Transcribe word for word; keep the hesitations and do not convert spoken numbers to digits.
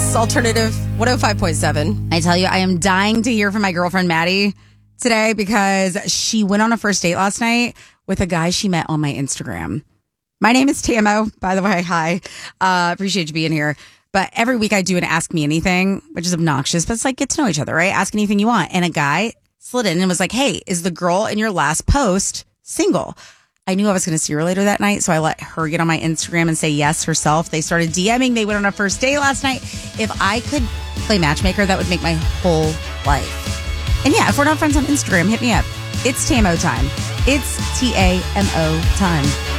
This Alternative one oh five point seven. I tell you, I am dying to hear from my girlfriend Maddie today because she went on a first date last night with a guy she met on my Instagram. My name is Tamo, by the way. Hi. Uh, appreciate you being here. But every week I do an Ask Me Anything, which is obnoxious, but it's like get to know each other, right? Ask anything you want. And a guy slid in and was like, hey, is the girl in your last post single? I knew I was going to see her later that night, so I let her get on my Instagram and say yes herself. They started DMing. They went on a first date last night. If I could play matchmaker, that would make my whole life. And yeah, if we're not friends on Instagram, hit me up. It's Tamo time. It's T A M O time.